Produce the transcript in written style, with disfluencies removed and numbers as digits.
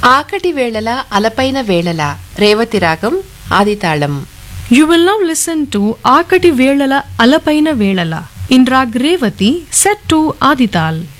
ఆకటి వేళల అలపైన వేళల రేవతి రాగం ఆదితాళం. You will now listen to Akati Velala Alapaina Velala in Rag Revati set to Adital.